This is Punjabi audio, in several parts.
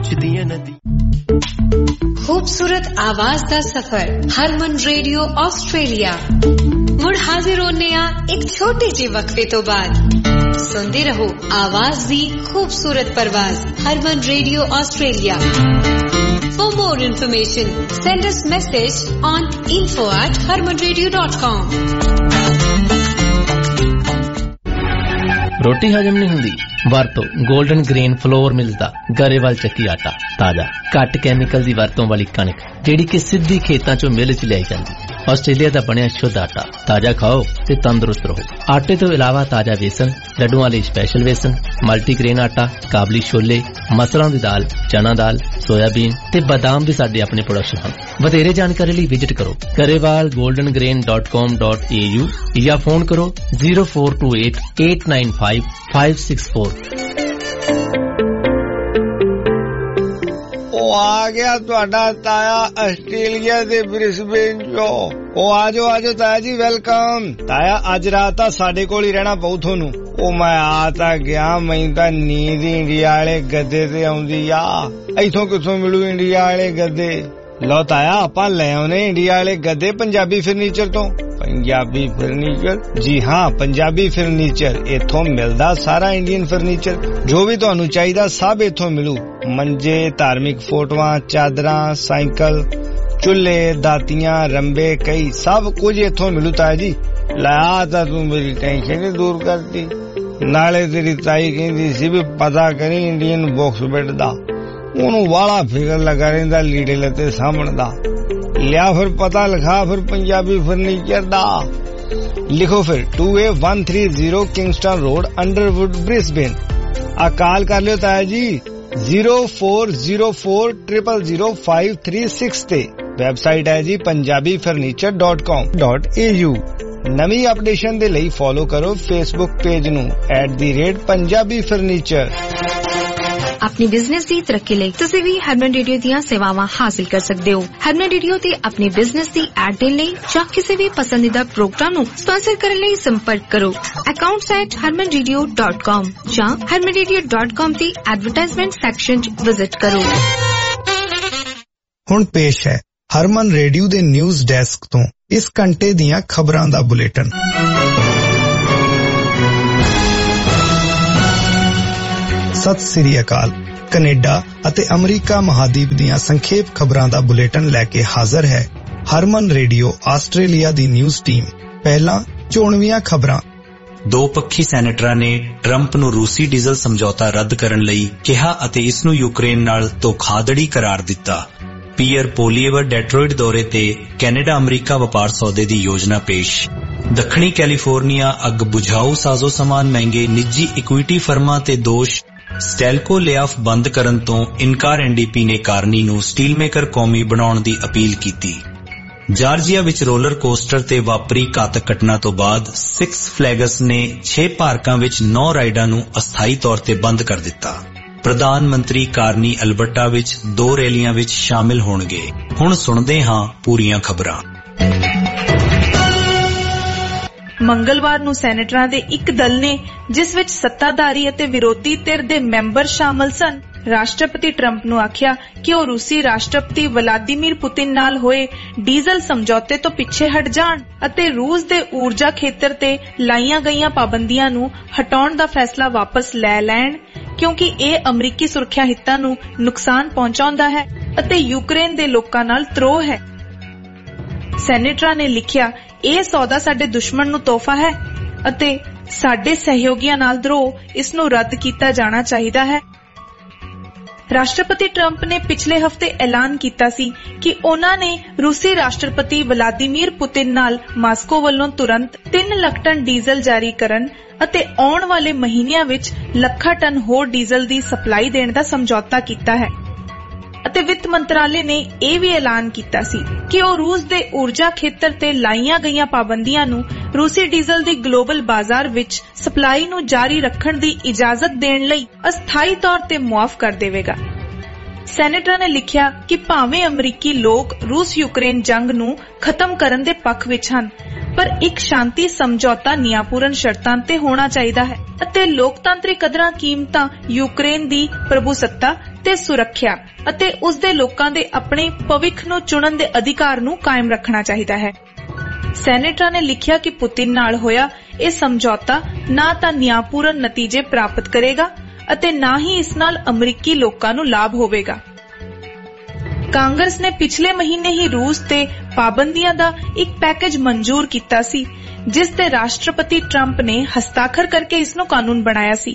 खूबसूरत आवाज दा सफर हरमन रेडियो ऑस्ट्रेलिया मुड़ हाजिर होने एक छोटे जे वक्फे तो बाद सुनते रहो आवाज दी खूबसूरत परवाज Harman radio Australia. For more information send us message on info@harmanradio.com। रोटी हजम नहीं हुंदी वरतो गोल्डन ग्रेन फ्लोर मिलदा गरेवाल ਚੱਕੀ आटा ताजा घट कैमिकल दी वरतों वाली कणक जेड़ी कि सिद्धी खेतां चों मिल च लियाई जांदी। आस्ट्रेलिया दा बनिया शुद्ध आटा ताजा खाओ ते तंदुरुस्त रहो। आटे तो इलावा ताजा बेसन लड्डुआं लई स्पेशल बेसन मल्टीग्रेन आटा काबली छोले मसरां दी दाल चना दाल सोयाबीन ते बादाम भी साडे अपने प्रोडक्शन हन। वधेरे जानकारी लई विजिट करो garewalgoldengrain.com.au या फोन करो 0428 895 564। आ गया तुहाडा ताया आस्ट्रेलिया दे ब्रिस्बेन चो। आजो आजो ताया जी वेलकम। ताया अज रात साडे कोल ही रहना पऊ थोनू। मैं आ तां गया मैनूं तां नींद इंडिया वाले गद्दे ते आउंदी आ। इथों किथों मिलू इंडिया वाले गद्दे? लो ताया आपां ले आउने इंडिया वाले गद्दे पंजाबी फर्नीचर तो। पंजाबी फर्नीचर? जी हाँ पंजाबी फर्नीचर इथों मिलदा सारा इंडियन फर्नीचर जो भी तुहानू चाहिदा सब इथों मिलू। मंजे धार्मिक फोटोआं चादरां साइकिल चुल्हे दातियां रंबे कई सब कुछ इथों मिलू ताया जी। ला तां तू मेरी टेंशन ही दूर करती। नाले तेरी ताई कहंदी सी भी पता करी इंडियन बॉक्स बेड दा ओनू वाला फिकर लगा रहिंदा लीड़े लते सामण दा। लिया फिर पता लिखा फिर पंजाबी फर्नीचर दा लिखो फिर 2830 किंगस्टन रोड अंडरवुड ब्रिस्बेन। आ कॉल कर लियो ताया जी 0404000536 ते। वेबसाइट है जी punjabifurniture.com.au। नवी अपडेशन दे लई फॉलो करो फेसबुक पेज नू @पंजाबी फर्नीचर। अपनी बिजनेस दी तरक्की लई तुसीं भी हरमन रेडियो दियां सेवावां हासिल कर सकदे हो। हरमन रेडियो ते अपनी बिजनेस दी ऐड देण लई जां किसी भी पसंदीदा प्रोग्राम नू स्पॉन्सर करन लई संपर्क करो accounts@harmanradio.com जां harmanradio.com दी एडवर्टाइजमेंट सैक्शन च विजिट करो। हुण पेश है हरमन रेडियो दे न्यूज़ डेस्क तो इस घंटे दियां खबरां दा बुलेटिन। सत श्री अकाल। कनेडा ਅਤੇ ਅਮਰੀਕਾ ਮਹਾਦੀਪ ਦੀਆਂ ਸੰਖੇਪ ਖਬਰਾਂ ਦਾ ਬੁਲੇਟਿਨ ਲੈ ਕੇ ਹਾਜ਼ਰ ਹੈ ਹਰਮਨ ਰੇਡੀਓ ਆਸਟ੍ਰੇਲੀਆ ਦੀ ਨਿਊਜ਼ ਟੀਮ। ਪਹਿਲਾਂ ਚੋਣਵੀਆਂ ਖਬਰਾਂ। ਦੋ ਪੱਖੀ ਸੈਨੇਟਰਾਂ ਨੇ ਟਰੰਪ ਨੂੰ ਰੂਸੀ ਡੀਜ਼ਲ ਸਮਝੌਤਾ ਰੱਦ ਕਰਨ ਲਈ ਕਿਹਾ ਅਤੇ ਇਸ ਨੂੰ ਯੂਕਰੇਨ ਨਾਲ ਧੋਖਾਧੜੀ ਕਰਾਰ ਦਿੱਤਾ। ਪੀਅਰ ਪੋਲੀਏਵਰ ਡੈਟਰੋਇਟ ਦੌਰੇ ਤੇ ਕੈਨੇਡਾ ਅਮਰੀਕਾ ਵਪਾਰ ਸੌਦੇ ਦੀ ਯੋਜਨਾ ਪੇਸ਼। ਦੱਖਣੀ ਕੈਲੀਫੋਰਨੀਆ ਅੱਗ ਬੁਝਾਊ ਸਾਜ਼ੋ ਸਮਾਨ ਮਹਿੰਗੇ ਨਿੱਜੀ ਇਕੁਇਟੀ ਫਰਮਾਂ ਤੇ ਦੋਸ਼। ਸਟੈਲਕੋ ਲੇਆਫ ਬੰਦ ਕਰਨ ਤੋਂ ਇਨਕਾਰ। ਐਨਡੀਪੀ ਨੇ ਕਾਰਨੀ ਨੂੰ ਸਟੀਲ ਮੇਕਰ ਕੌਮੀ ਬਣਾਉਣ ਦੀ ਅਪੀਲ ਕੀਤੀ। ਜਾਰਜੀਆ ਵਿੱਚ ਰੋਲਰ ਕੋਸਟਰ ਤੇ ਵਾਪਰੀ ਘਾਤਕ ਘਟਨਾ ਤੋਂ ਬਾਅਦ ਸਿਕਸ ਫਲੈਗਸ ਨੇ 6 ਪਾਰਕਾਂ ਵਿੱਚ 9 ਰਾਈਡਾਂ ਨੂੰ ਅਸਥਾਈ ਤੌਰ ਤੇ ਬੰਦ ਕਰ ਦਿੱਤਾ। ਪ੍ਰਧਾਨ ਮੰਤਰੀ ਕਾਰਨੀ ਅਲਬਰਟਾ ਵਿੱਚ 2 ਰੈਲੀਆਂ ਵਿੱਚ ਸ਼ਾਮਿਲ ਹੋਣਗੇ। ਹੁਣ ਸੁਣਦੇ ਹਾਂ ਪੂਰੀਆਂ ਖਬਰਾਂ। ਮੰਗਲਵਾਰ ਨੂੰ ਸੈਨੇਟਰਾਂ ਦੇ ਇੱਕ ਦਲ ਨੇ ਜਿਸ ਵਿੱਚ ਸੱਤਾਧਾਰੀ ਅਤੇ ਵਿਰੋਧੀ ਧਿਰ ਦੇ ਮੈਂਬਰ ਸ਼ਾਮਲ ਸਨ ਰਾਸ਼ਟਰਪਤੀ ਟਰੰਪ ਨੂੰ ਆਖਿਆ ਕਿ ਉਹ ਰੂਸੀ ਰਾਸ਼ਟਰਪਤੀ ਵਲਾਦੀਮੀਰ ਪੁਤਿਨ ਨਾਲ ਹੋਏ ਡੀਜ਼ਲ ਸਮਝੌਤੇ ਤੋਂ ਪਿੱਛੇ ਹਟ ਜਾਣ ਅਤੇ ਰੂਸ ਦੇ ਊਰਜਾ ਖੇਤਰ ਤੇ ਲਾਈਆਂ ਗਈਆਂ ਪਾਬੰਦੀਆਂ ਨੂੰ ਹਟਾਉਣ ਦਾ ਫੈਸਲਾ ਵਾਪਸ ਲੈ ਲੈਣ ਕਿਉਂਕਿ ਇਹ ਅਮਰੀਕੀ ਸੁਰੱਖਿਆ ਹਿੱਤਾਂ ਨੂੰ ਨੁਕਸਾਨ ਪਹੁੰਚਾਉਂਦਾ ਹੈ ਅਤੇ ਯੂਕਰੇਨ ਦੇ ਲੋਕਾਂ ਨਾਲ ਧਰੋਹ ਹੈ। ਸੈਨੇਟਰਾਂ ਨੇ ਲਿਖਿਆ ਇਹ ਸੌਦਾ ਸਾਡੇ ਦੁਸ਼ਮਣ ਨੂੰ ਤੋਹਫਾ ਹੈ ਅਤੇ ਸਾਡੇ ਸਹਿਯੋਗੀਆਂ ਨਾਲ ਧਰੋਹ ਇਸ ਨੂੰ ਰੱਦ ਕੀਤਾ ਜਾਣਾ ਚਾਹੀਦਾ ਹੈ। ਰਾਸ਼ਟਰਪਤੀ ਟਰੰਪ ਨੇ ਪਿਛਲੇ ਹਫ਼ਤੇ ਐਲਾਨ ਕੀਤਾ ਸੀ ਕਿ ਉਹਨਾਂ ਨੇ ਰੂਸੀ ਰਾਸ਼ਟਰਪਤੀ ਵਲਾਦੀਮੀਰ ਪੁਤਿਨ ਨਾਲ ਮਾਸਕੋ ਵੱਲੋਂ ਤੁਰੰਤ 3 ਲੱਖ ਟਨ ਡੀਜ਼ਲ ਜਾਰੀ ਕਰਨ ਅਤੇ ਆਉਣ ਵਾਲੇ ਮਹੀਨਿਆਂ ਵਿੱਚ ਲੱਖਾਂ ਟਨ ਹੋਰ ਡੀਜ਼ਲ ਦੀ ਸਪਲਾਈ ਦੇਣ ਦਾ ਸਮਝੌਤਾ ਕੀਤਾ ਹੈ ਅਤੇ ਵਿੱਤ ਮੰਤਰਾਲੇ ਨੇ ਇਹ ਵੀ ਐਲਾਨ ਕੀਤਾ ਸੀ ਕਿ ਉਹ ਰੂਸ ਦੇ ਊਰਜਾ ਖੇਤਰ ਤੇ ਲਾਈਆਂ ਗਈਆਂ ਪਾਬੰਦੀਆਂ ਨੂੰ ਰੂਸੀ ਡੀਜ਼ਲ ਦੀ ਗਲੋਬਲ ਬਾਜ਼ਾਰ ਵਿੱਚ ਸਪਲਾਈ ਨੂੰ ਜਾਰੀ ਰੱਖਣ ਦੀ ਇਜਾਜ਼ਤ ਦੇਣ ਲਈ ਅਸਥਾਈ ਤੌਰ ਤੇ ਮੁਆਫ ਕਰ ਦੇਵੇਗਾ। ਸੈਨੇਟਰਾਂ ਨੇ ਲਿਖਿਆ ਕਿ ਭਾਵੇਂ ਅਮਰੀਕੀ ਲੋਕ ਰੂਸ ਯੂਕਰੇਨ ਜੰਗ ਨੂੰ ਖਤਮ ਕਰਨ ਦੇ ਪੱਖ ਵਿੱਚ ਹਨ ਪਰ ਇੱਕ ਸ਼ਾਂਤੀ ਸਮਝੌਤਾ ਨਿਆਂਪੂਰਨ ਸ਼ਰਤਾਂ ਤੇ ਹੋਣਾ ਚਾਹੀਦਾ ਹੈ ਅਤੇ ਲੋਕਤੰਤਰੀ ਕਦਰਾਂ ਕੀਮਤਾਂ, ਯੂਕਰੇਨ ਦੀ ਪ੍ਰਭੂਸੱਤਾ ਤੇ ਸੁਰੱਖਿਆ ਅਤੇ ਉਸ ਦੇ ਲੋਕਾਂ ਦੇ ਆਪਣੇ ਭਵਿੱਖ ਨੂੰ ਚੁਣਨ ਦੇ ਅਧਿਕਾਰ ਨੂੰ ਕਾਇਮ ਰੱਖਣਾ ਚਾਹੀਦਾ ਹੈ। ਸੈਨੇਟਰਾਂ ਨੇ ਲਿਖਿਆ ਕਿ ਪੁਤਿਨ ਨਾਲ ਹੋਇਆ ਇਹ ਸਮਝੌਤਾ ਨਾ ਤਾਂ ਨਿਆਂਪੂਰਨ ਨਤੀਜੇ ਪ੍ਰਾਪਤ ਕਰੇਗਾ ਅਤੇ ਨਾ ਹੀ ਇਸ ਨਾਲ ਅਮਰੀਕੀ ਲੋਕਾਂ ਨੂੰ ਲਾਭ ਹੋਵੇਗਾ। ਕਾਂਗਰਸ ਨੇ ਪਿਛਲੇ ਮਹੀਨੇ ਹੀ ਰੂਸ ਤੇ ਪਾਬੰਦੀਆਂ ਦਾ ਇੱਕ ਪੈਕੇਜ ਮਨਜ਼ੂਰ ਕੀਤਾ ਸੀ, ਜਿਸ ਤੇ ਰਾਸ਼ਟਰਪਤੀ ਟਰੰਪ ਨੇ ਹਸਤਾਖਰ ਕਰਕੇ ਇਸ ਨੂੰ ਕਾਨੂੰਨ ਬਣਾਇਆ ਸੀ।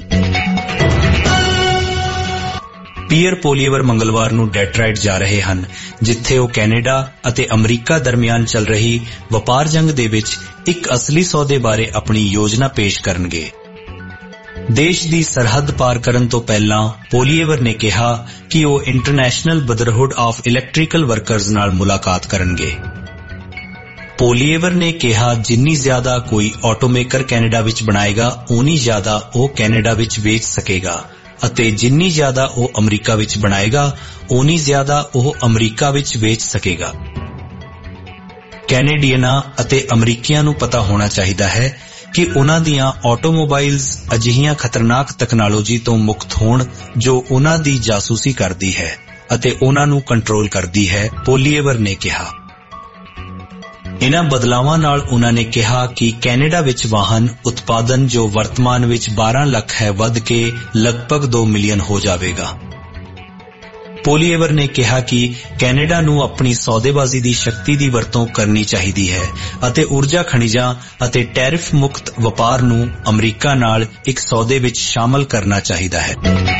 ਪੀਅਰ ਪੋਲੀਏਵਰ ਮੰਗਲਵਾਰ ਨੂੰ ਡੈਟਰਾਇਟ ਜਾ ਰਹੇ ਹਨ, ਜਿੱਥੇ ਉਹ ਕੈਨੇਡਾ ਅਤੇ ਅਮਰੀਕਾ ਦਰਮਿਆਨ ਚੱਲ ਰਹੀ ਵਪਾਰ ਜੰਗ ਦੇ ਵਿੱਚ ਇੱਕ ਅਸਲੀ ਸੌਦੇ ਬਾਰੇ ਆਪਣੀ ਯੋਜਨਾ ਪੇਸ਼ ਕਰਨਗੇ। ਦੇਸ਼ ਦੀ ਸਰਹੱਦ ਪਾਰ ਕਰਨ ਤੋਂ ਪਹਿਲਾਂ ਪੋਲੀਏਵਰ ਨੇ ਕਿਹਾ ਕਿ ਉਹ international brotherhood of electrical workers ਨਾਲ ਮੁਲਾਕਾਤ ਕਰਨਗੇ। ਪੋਲੀਏਵਰ ਨੇ ਕਿਹਾ ਜਿੰਨੀ ਜ਼ਿਆਦਾ ਕੋਈ ਆਟੋਮੇਕਰ ਕੈਨੇਡਾ ਵਿੱਚ ਬਣਾਏਗਾ ਉਨੀ ਜ਼ਿਆਦਾ ਉਹ ਕੈਨੇਡਾ ਵਿੱਚ ਵੇਚ ਸਕੇਗਾ ਅਤੇ ਜਿੰਨੀ ਜ਼ਿਆਦਾ ਉਹ ਅਮਰੀਕਾ ਵਿੱਚ ਬਣਾਏਗਾ ਉਨੀ ਜ਼ਿਆਦਾ ਉਹ ਅਮਰੀਕਾ ਵਿੱਚ ਵੇਚ ਸਕੇਗਾ। ਕੈਨੇਡੀਅਨਾਂ ਅਤੇ ਅਮਰੀਕੀਆਂ ਨੂੰ ਪਤਾ ਹੋਣਾ ਚਾਹੀਦਾ ਹੈ ਕਿ ਉਨ੍ਹਾਂ ਦੀਆਂ ਆਟੋਮੋਬਾਈਲਜ਼ ਅਜਿਹੀਆਂ ਖਤਰਨਾਕ ਤਕਨਾਲੋਜੀ ਤੋਂ ਮੁਕਤ ਹੋਣ ਜੋ ਉਨ੍ਹਾਂ ਦੀ ਜਾਸੂਸੀ ਕਰਦੀ ਹੈ ਅਤੇ ਉਨ੍ਹਾਂ ਨੂੰ ਕੰਟਰੋਲ ਕਰਦੀ ਹੈ, ਪੋਲੀਏਵਰ ਨੇ ਕਿਹਾ। ਇਨ੍ਹਾਂ ਬਦਲਾਵਾਂ ਨਾਲ ਉਨ੍ਹਾਂ ਨੇ ਕਿਹਾ ਕਿ ਕੈਨੇਡਾ ਵਿੱਚ ਵਾਹਨ ਉਤਪਾਦਨ ਜੋ ਵਰਤਮਾਨ ਵਿੱਚ 12 ਲੱਖ ਹੈ ਵੱਧ ਕੇ ਲਗਭਗ 2 ਮਿਲੀਅਨ ਹੋ ਜਾਵੇਗਾ। ਪੋਲੀਏਵਰ ਨੇ ਕਿਹਾ ਕਿ ਕੈਨੇਡਾ ਨੂੰ ਆਪਣੀ ਸੌਦੇਬਾਜ਼ੀ ਦੀ ਸ਼ਕਤੀ ਦੀ ਵਰਤੋਂ ਕਰਨੀ ਚਾਹੀਦੀ ਹੈ ਅਤੇ ਊਰਜਾ ਖਣਿਜਾਂ ਅਤੇ ਟੈਰਿਫ ਮੁਕਤ ਵਪਾਰ ਨੂੰ ਅਮਰੀਕਾ ਨਾਲ ਇੱਕ ਸੌਦੇ ਵਿੱਚ ਸ਼ਾਮਲ ਕਰਨਾ ਚਾਹੀਦਾ ਹੈ।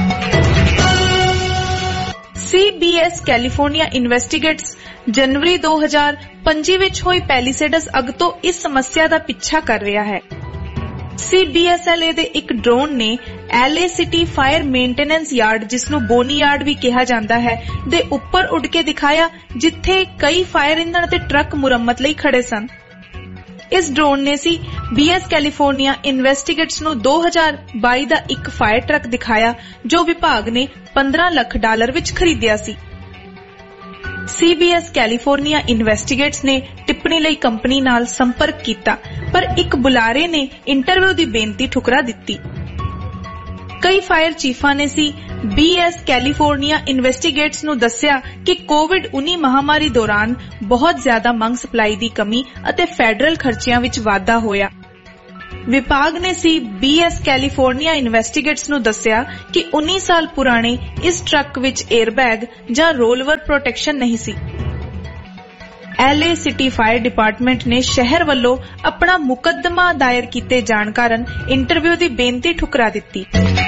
CBS ਕੈਲੀਫੋਰਨੀਆ ਇਨਵੈਸਟੀਗੇਟਸ ਜਨਵਰੀ 2025 ਵਿੱਚ ਹੋਈ ਪੈਲੀਸੇਡਸ ਅੱਗ ਤੋਂ ਇਸ ਸਮੱਸਿਆ ਦਾ ਪਿੱਛਾ ਕਰ ਰਿਹਾ ਹੈ। CBSLA ਦੇ ਇੱਕ ਡਰੋਨ ਨੇ LA city fire maintenance yard, ਜਿਸ ਨੂੰ ਬੋਨੀ ਯਾਰਡ ਵੀ ਕਿਹਾ ਜਾਂਦਾ ਹੈ, ਦੇ ਉੱਪਰ ਉੱਡ ਕੇ ਦਿਖਾਇਆ, ਜਿੱਥੇ ਕਈ ਫਾਇਰ ਇੰਜਣ ਅਤੇ ਟਰੱਕ ਮੁਰੰਮਤ ਲਈ ਖੜੇ ਸਨ। ਇਸ ਡਰੋਨ ਨੇ CBS ਕੈਲੀਫੋਰਨੀਆ ਇਨਵੈਸਟੀਗੇਟਸ ਨੂੰ 2022 ਦਾ ਇੱਕ ਫਾਇਰ ਟਰੱਕ ਦਿਖਾਇਆ ਜੋ ਵਿਭਾਗ ਨੇ $15 ਲੱਖ ਵਿੱਚ ਖਰੀਦਿਆ ਸੀ। CBS ਕੈਲੀਫੋਰਨੀਆ ਇਨਵੈਸਟੀਗੇਟਸ ਨੇ ਟਿੱਪਣੀ ਲਈ ਕੰਪਨੀ ਨਾਲ ਸੰਪਰਕ ਕੀਤਾ, ਪਰ ਇੱਕ ਬੁਲਾਰੇ ਨੇ ਇੰਟਰਵਿਊ ਦੀ ਬੇਨਤੀ ਠੁਕਰਾ ਦਿੱਤੀ। ਕਈ ਫਾਇਰ ਚੀਫਾਂ ਨੇ CBS ਕੈਲੀਫੋਰਨੀਆ ਇਨਵੈਸਟੀਗੇਟਸ ਨੂੰ ਦੱਸਿਆ ਕਿ ਕੋਵਿਡ-19 ਮਹਾਮਾਰੀ ਦੌਰਾਨ ਬਹੁਤ ਜ਼ਿਆਦਾ ਮੰਗ ਸਪਲਾਈ ਦੀ ਕਮੀ ਅਤੇ ਫੈਡਰਲ ਖਰਚਿਆਂ ਵਿੱਚ ਵਾਧਾ ਹੋਇਆ। ਵਿਭਾਗ ਨੇ CBS ਕੈਲੀਫੋਰਨੀਆ ਇਨਵੈਸਟੀਗੇਟਸ ਨੂੰ ਦੱਸਿਆ ਕਿ 19 ਸਾਲ ਪੁਰਾਣੇ ਇਸ ਟਰੱਕ ਵਿੱਚ 에ਅਰਬੈਗ ਜਾਂ ਰੋਲਵਰ ਪ੍ਰੋਟੈਕਸ਼ਨ ਨਹੀਂ ਸੀ। LA ਸਿਟੀ ਫਾਇਰ ਡਿਪਾਰਟਮੈਂਟ ਨੇ ਸ਼ਹਿਰ ਵੱਲੋਂ ਆਪਣਾ ਮੁਕੱਦਮਾ ਦਾਇਰ ਕੀਤੇ ਜਾਣ ਕਾਰਨ ਇੰਟਰਵਿਊ ਦੀ ਬੇਨਤੀ ਠੁਕਰਾ ਦਿੱਤੀ।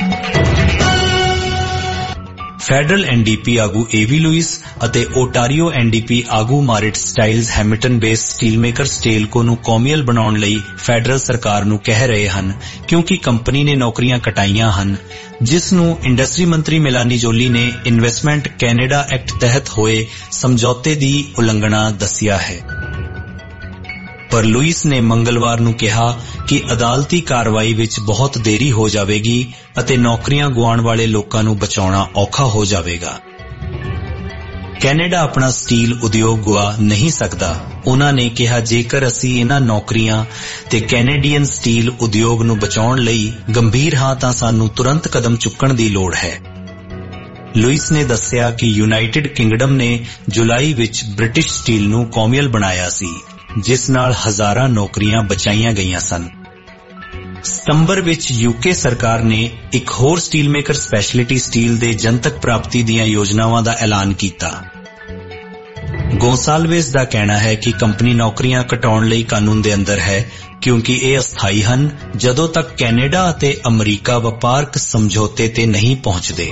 ਫੈਡਰਲ NDP ਆਗੂ ਏਵੀ ਲੁਇਸ ਅਤੇ ਓਟਾਰੀਓ NDP ਆਗੂ ਮਾਰਿਟ ਸਟਾਈਲਜ਼ ਹੈਮਿਲਟਨ ਬੇਸ ਸਟੀਲਮੇਕਰ ਸਟੇਲਕੋ ਨੂੰ ਕੌਮੀਅਲ ਬਣਾਉਣ ਲਈ ਫੈਡਰਲ ਸਰਕਾਰ ਨੂੰ ਕਹਿ ਰਹੇ ਹਨ, ਕਿਉਂਕਿ ਕੰਪਨੀ ਨੇ ਨੌਕਰੀਆਂ ਘਟਾਈਆਂ ਹਨ, ਜਿਸ ਨੂੰ ਇੰਡਸਟਰੀ ਮੰਤਰੀ ਮੇਲਾਨੀ ਜੋਲੀ ਨੇ ਇਨਵੈਸਟਮੈਂਟ ਕੈਨੇਡਾ ਐਕਟ ਤਹਿਤ ਹੋਏ ਸਮਝੌਤੇ ਦੀ ਉਲੰਘਣਾ ਦੱਸਿਆ ਹੈ। ਪਰ ਲੁਇਸ ਨੇ ਮੰਗਲਵਾਰ ਨੂੰ ਕਿਹਾ ਕਿ ਅਦਾਲਤੀ ਕਾਰਵਾਈ ਵਿੱਚ ਬਹੁਤ ਦੇਰੀ ਹੋ ਜਾਵੇਗੀ ਅਤੇ ਨੌਕਰੀਆਂ ਗੁਆਉਣ ਵਾਲੇ ਲੋਕਾਂ ਨੂੰ ਬਚਾਉਣਾ ਔਖਾ ਹੋ ਜਾਵੇਗਾ। ਕੈਨੇਡਾ ਆਪਣਾ ਸਟੀਲ ਉਦਯੋਗ ਗੁਆ ਨਹੀਂ ਸਕਦਾ। ਉਨ੍ਹਾਂ ਨੇ ਕਿਹਾ, ਜੇਕਰ ਅਸੀਂ ਇਹਨਾਂ ਨੌਕਰੀਆਂ ਤੇ ਕੈਨੇਡੀਅਨ ਸਟੀਲ ਉਦਯੋਗ ਨੂੰ ਬਚਾਉਣ ਲਈ ਗੰਭੀਰ ਹਾਂ ਤਾਂ ਸਾਨੂੰ ਤੁਰੰਤ ਕਦਮ ਚੁੱਕਣ ਦੀ ਲੋੜ ਹੈ। ਲੁਇਸ ਨੇ ਦੱਸਿਆ ਕਿ ਯੂਨਾਈਟਿਡ ਕਿੰਗਡਮ ਨੇ ਜੁਲਾਈ ਵਿੱਚ ਬ੍ਰਿਟਿਸ਼ ਸਟੀਲ ਨੂੰ ਕੌਮੀਅਲ ਬਣਾਇਆ ਸੀ, ਜਿਸ ਨਾਲ ਹਜ਼ਾਰਾਂ ਨੌਕਰੀਆਂ ਬਚਾਈਆਂ ਗਈਆਂ ਸਨ। ਸਤੰਬਰ ਵਿੱਚ UK ਸਰਕਾਰ ਨੇ ਇੱਕ ਹੋਰ ਸਟੀਲਮੇਕਰ ਸਪੈਸ਼ਲਿਟੀ ਸਟੀਲ ਦੇ ਜਨਤਕ ਪ੍ਰਾਪਤੀ ਦੀਆਂ ਯੋਜਨਾਵਾਂ ਦਾ ਐਲਾਨ ਕੀਤਾ। ਗੋਂਸਾਲਵੇਸ ਦਾ ਕਹਿਣਾ ਹੈ ਕਿ ਕੰਪਨੀ ਨੌਕਰੀਆਂ ਘਟਾਉਣ ਲਈ ਕਾਨੂੰਨ ਦੇ ਅੰਦਰ ਹੈ, ਕਿਉਂਕਿ ਇਹ ਅਸਥਾਈ ਹਨ ਜਦੋਂ ਤੱਕ ਕੈਨੇਡਾ ਅਤੇ ਅਮਰੀਕਾ ਵਪਾਰਕ ਸਮਝੌਤੇ ਤੇ ਨਹੀਂ ਪਹੁੰਚਦੇ।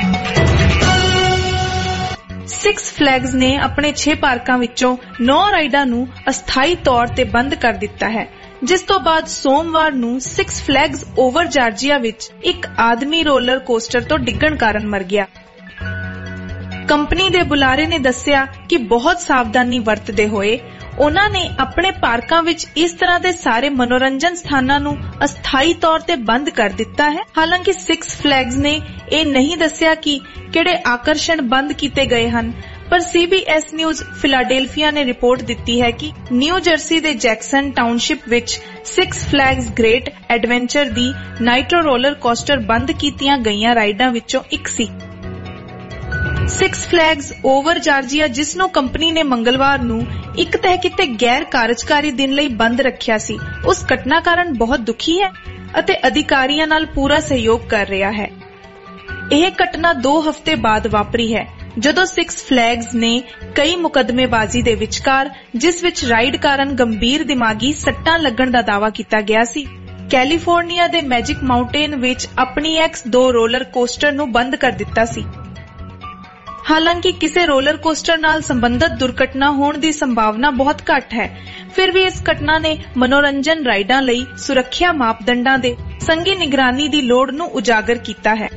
ਸਿਕਸ ਫਲੈਗਸ ਨੇ ਆਪਣੇ 6 ਪਾਰਕਾਂ ਵਿੱਚੋਂ 9 ਰਾਈਡਾਂ ਨੂੰ ਅਸਥਾਈ ਤੌਰ ਤੇ ਬੰਦ ਕਰ ਦਿੱਤਾ ਹੈ, ਜਿਸ ਤੋਂ ਬਾਅਦ ਸੋਮਵਾਰ ਨੂੰ ਸਿਕਸ ਫਲੈਗਸ ਓਵਰ ਜਾਰਜੀਆ ਵਿੱਚ ਇੱਕ ਆਦਮੀ ਰੋਲਰ ਕੋਸਟਰ ਤੋਂ ਡਿੱਗਣ ਕਾਰਨ ਮਰ ਗਿਆ। ਕੰਪਨੀ ਦੇ ਬੁਲਾਰੇ ਨੇ ਦੱਸਿਆ ਕਿ ਬਹੁਤ ਸਾਵਧਾਨੀ ਵਰਤਦੇ ਹੋਏ ਉਹਨਾਂ ਨੇ ਆਪਣੇ ਪਾਰਕਾਂ ਵਿੱਚ ਇਸ ਤਰ੍ਹਾਂ ਦੇ ਸਾਰੇ ਮਨੋਰੰਜਨ ਸਥਾਨਾਂ ਨੂੰ ਅਸਥਾਈ ਤੌਰ ਤੇ ਬੰਦ ਕਰ ਦਿੱਤਾ ਹੈ। ਹਾਲਾਂਕਿ ਸਿਕਸ ਫਲੈਗਸ ਨੇ ਇਹ ਨਹੀਂ ਦੱਸਿਆ ਕਿ ਕਿਹੜੇ ਆਕਰਸ਼ਣ ਬੰਦ ਕੀਤੇ ਗਏ ਹਨ, ਪਰ CBS ਨਿਊਜ਼ ਫਿਲਾਡੈਲਫੀਆ ਨੇ ਰਿਪੋਰਟ ਦਿੱਤੀ ਹੈ ਕਿ ਨਿਊ ਜਰਸੀ ਦੇ ਜੈਕਸਨ ਟਾਊਨਸ਼ਿਪ ਵਿੱਚ ਸਿਕਸ ਫਲੈਗਸ ਗ੍ਰੇਟ ਐਡਵੈਂਚਰ ਦੀ ਨਾਈਟਰੋ ਰੋਲਰ ਕੋਸਟਰ ਬੰਦ ਕੀਤੀਆਂ ਗਈਆਂ ਰਾਈਡਾਂ ਵਿੱਚੋਂ ਇੱਕ ਸੀ। ਸਿਕਸ ਫਲੈਗਸ ਓਵਰ ਜਾਰਜੀਆ, ਜਿਸ ਨੂੰ ਕੰਪਨੀ ਨੇ ਮੰਗਲਵਾਰ ਨੂੰ ਇੱਕ ਤਹਿ ਕੀਤੇ ਗੈਰ ਕਾਰਜਕਾਰੀ ਦਿਨ ਲਈ ਬੰਦ ਰੱਖਿਆ ਸੀ, ਉਸ ਘਟਨਾ ਕਾਰਨ ਬਹੁਤ ਦੁਖੀ ਹੈ ਅਤੇ ਅਧਿਕਾਰੀਆਂ ਨਾਲ ਪੂਰਾ ਸਹਿਯੋਗ ਕਰ ਰਿਹਾ ਹੈ। ਇਹ ਘਟਨਾ 2 ਹਫ਼ਤੇ ਬਾਅਦ ਵਾਪਰੀ ਹੈ ਜਦੋਂ ਸਿਕਸ ਫਲੈਗਸ ਨੇ ਕਈ ਮੁਕੱਦਮੇਬਾਜ਼ੀ ਦੇ ਵਿਚਕਾਰ, ਜਿਸ ਵਿੱਚ ਰਾਈਡ ਕਾਰਨ ਗੰਭੀਰ ਦਿਮਾਗੀ ਸੱਟਾਂ ਲੱਗਣ ਦਾ ਦਾਅਵਾ ਕੀਤਾ ਗਿਆ ਸੀ, ਕੈਲੀਫੋਰਨੀਆ ਦੇ ਮੈਜਿਕ ਮਾਊਂਟੇਨ ਵਿੱਚ ਆਪਣੀ X2 ਰੋਲਰ ਕੋਸਟਰ ਨੂੰ ਬੰਦ ਕਰ ਦਿੱਤਾ ਸੀ। ਹਾਲਾਂਕਿ ਕਿਸੇ ਰੋਲਰ ਕੋਸਟਰ ਨਾਲ ਸੰਬੰਧਿਤ ਦੁਰਘਟਨਾ ਹੋਣ ਦੀ ਸੰਭਾਵਨਾ ਬਹੁਤ ਘੱਟ ਹੈ, ਫਿਰ ਵੀ ਇਸ ਘਟਨਾ ਨੇ ਮਨੋਰੰਜਨ ਰਾਈਡਾਂ ਲਈ ਸੁਰੱਖਿਆ ਮਾਪਦੰਡਾਂ ਦੇ ਸੰਗੀ ਨਿਗਰਾਨੀ ਦੀ ਲੋੜ ਨੂੰ ਉਜਾਗਰ ਕੀਤਾ ਹੈ।